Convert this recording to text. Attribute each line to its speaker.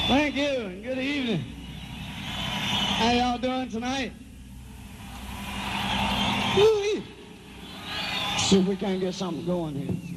Speaker 1: Thank you, and good evening. How y'all doing tonight? Woo-wee. See if we can get something going here.